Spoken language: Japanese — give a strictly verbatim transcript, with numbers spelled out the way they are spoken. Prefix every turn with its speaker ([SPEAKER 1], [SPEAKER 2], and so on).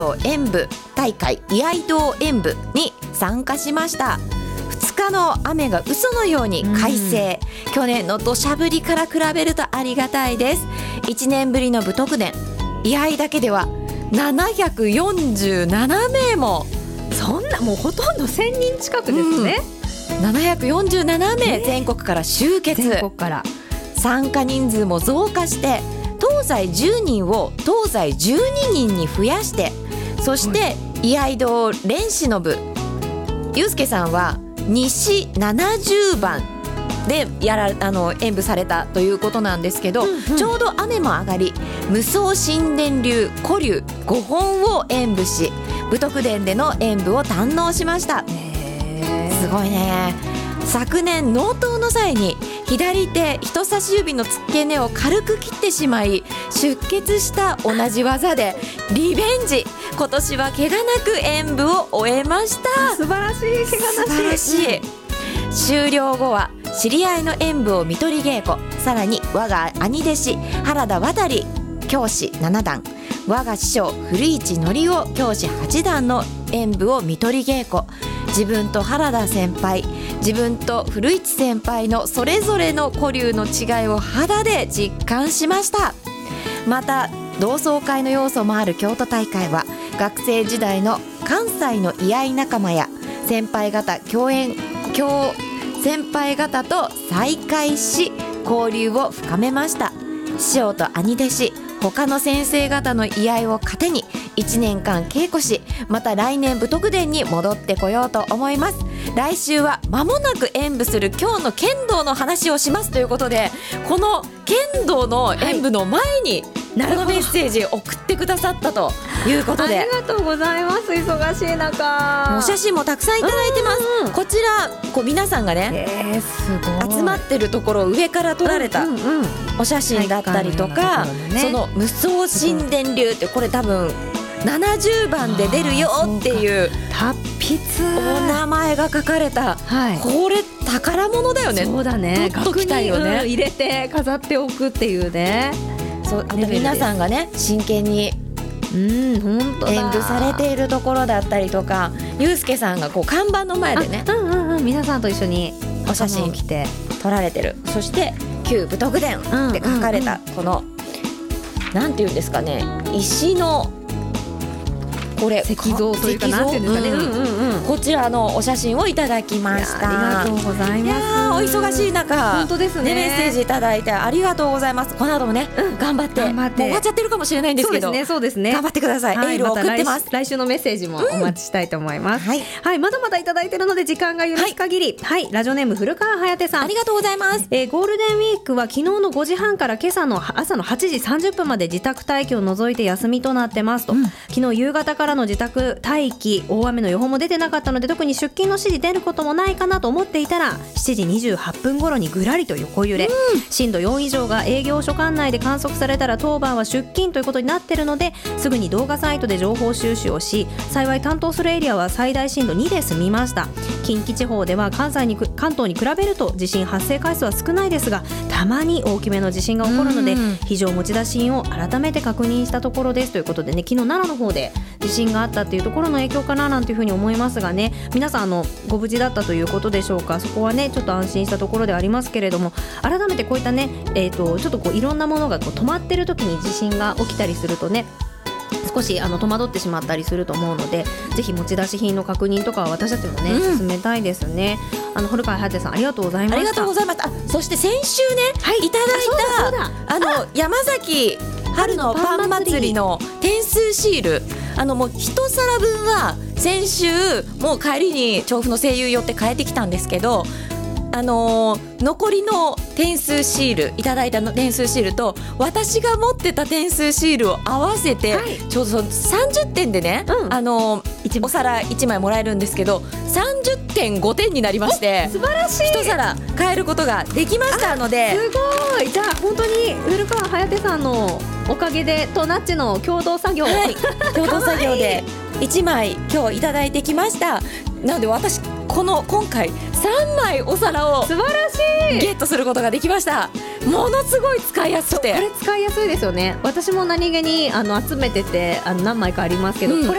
[SPEAKER 1] 演舞大会居合道演舞に参加しました。ふつかの雨が嘘のように快晴、うん、去年の土砂降りから比べるとありがたいです。いちねんぶりの武徳殿、居合だけではななひゃくよんじゅうななめいも、
[SPEAKER 2] そんなもうほとんどせんにん近くですね、
[SPEAKER 1] うん、ななひゃくよんじゅうななめい、ね、全国から集結、
[SPEAKER 2] 全国から
[SPEAKER 1] 参加人数も増加して東西じゅうにんを東西じゅうににんに増やして、そして居合道連士の部、ゆうすけさんは西ななじゅうばんでやらあの演舞されたということなんですけど、うんうん、ちょうど雨も上がり無双神殿流古流ごほんを演舞し、武徳殿での演舞を堪能しました。すごいね。昨年納刀の際に左手人差し指の付け根を軽く切ってしまい出血した同じ技でリベンジ、今年は怪我なく演舞を終えました。
[SPEAKER 2] 素晴らしい、怪我なし、
[SPEAKER 1] 素晴らしい。終了後は知り合いの演舞を見取り稽古、さらに我が兄弟子原田渡教師ななだん、我が師匠古市則夫教師はちだんの演舞を見取り稽古、自分と原田先輩、自分と古市先輩のそれぞれの古流の違いを肌で実感しました。また同窓会の要素もある京都大会は学生時代の関西の居合仲間や先輩方共演共先輩方と再会し交流を深めました。師匠と兄弟子他の先生方の居合を糧にいちねんかん稽古し、また来年武徳殿に戻ってこようと思います。来週は間もなく演舞する今日の剣道の話をしますということで、この剣道の演舞の前に、はい、このメッセージ送ってくださったということで、
[SPEAKER 2] ありがとうございます。忙しい中
[SPEAKER 1] お写真もたくさんいただいてます、うんうん、こちらこう皆さんがね、
[SPEAKER 2] えー、すごい
[SPEAKER 1] 集まってるところを上から撮られたお写真だったりとか、うんうん、その無双神殿流ってこれ多分ななじゅうばんで出るよっていう
[SPEAKER 2] 達筆
[SPEAKER 1] お名前が書かれた、はい、これ宝物だよね。
[SPEAKER 2] そうだね、
[SPEAKER 1] 取っときたいよね、
[SPEAKER 2] 額に入れて飾っておくっていうね。
[SPEAKER 1] そうで皆さんがね真剣に
[SPEAKER 2] うん本当だ
[SPEAKER 1] 演舞されているところだったりとか、ゆうすけさんがこう看板の前でね、
[SPEAKER 2] うんうんうん、皆さんと一緒に
[SPEAKER 1] お写真
[SPEAKER 2] 来て
[SPEAKER 1] 撮られてる。そして旧武徳殿って書かれたこの、うんうんうん、なんていうんですかね、石のこれ
[SPEAKER 2] 石像というかなんていうんですかね、うんうんうん、
[SPEAKER 1] こちらのお写真をいただきました。
[SPEAKER 2] ありがとうございます。いや
[SPEAKER 1] お忙しい中
[SPEAKER 2] 本当ですね、
[SPEAKER 1] メッセージいただいてありがとうございます。この後もね、うん、頑張って
[SPEAKER 2] 頑張って
[SPEAKER 1] もう終わっちゃってるかもしれないんですけど、
[SPEAKER 2] そうですね、そうですね、
[SPEAKER 1] 頑張ってください、はい、エールを送ってます。
[SPEAKER 2] ま、来, 来週のメッセージもお待ちしたいと思います、
[SPEAKER 1] うんはい
[SPEAKER 2] はい、まだまだいただいているので時間が許す限り、はいはい、ラジオネーム古川颯さん、
[SPEAKER 1] ありがとうございます。
[SPEAKER 2] えー、ゴールデンウィークは昨日のごじはんから今朝の朝のはちじさんじゅっぷんまで自宅待機を除いて休みとなってますと、うん、昨日夕方からの自宅待機、大雨の予報も出てなかったので特に出勤の指示出ることもないかなと思っていたらしちじにじゅうはっぷん頃にぐらりと横揺れ、うん、震度よん以上が営業所管内で観測されたら当番は出勤ということになっているので、すぐに動画サイトで情報収集をし、幸い担当するエリアは最大震度にで済みました。近畿地方では関西に関東に比べると地震発生回数は少ないですが、たまに大きめの地震が起こるので、うん、非常持ち出し印を改めて確認したところですということでね、昨日奈良の方で地震があったっていうところの影響かななんていうふうに思いますがね、皆さんあのご無事だったということでしょうか。そこはねちょっと安心したところでありますけれども、改めてこういったね、えーと、ちょっとこういろんなものがこう止まってる時に地震が起きたりするとね、少しあの戸惑ってしまったりすると思うので、ぜひ持ち出し品の確認とかは私たちもね、うん、進めたいですね。あの古川颯さんありがとうございました。
[SPEAKER 1] ありがとうございました。あ、そして先週ね、はい、いただいたあの山崎春のパン祭りの点数シール、あのもう一皿分は先週もう帰りに調布の声優寄って帰ってきたんですけど、あのー、残りの点数シールいただいたの点数シールと私が持ってた点数シールを合わせて、はい、ちょうどさんじゅってんでね、うん、あのー、お皿いちまいもらえるんですけどさんじゅってんごてんになりまして、
[SPEAKER 2] 素晴らしい、
[SPEAKER 1] 一皿買えることができましたので、
[SPEAKER 2] すごい。じゃあ本当に古川颯さんのおかげでとナッチの共同作業、
[SPEAKER 1] はい、共同作業でいちまい今日いただいてきました。なので私この今回さんまいお皿を
[SPEAKER 2] 素晴らしい。
[SPEAKER 1] ゲットすることができました。ものすごい使いやすくて、
[SPEAKER 2] これ使いやすいですよね。私も何気にあの集めててあの何枚かありますけど、
[SPEAKER 1] うん、
[SPEAKER 2] これ